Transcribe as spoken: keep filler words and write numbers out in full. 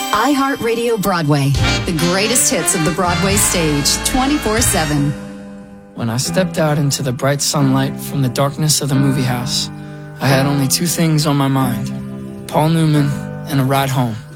iHeartRadio Broadway, the greatest hits of the Broadway stage, twenty-four seven. When I stepped out into the bright sunlight from the darkness of the movie house, I had only two things on my mind: Paul Newman and a ride home.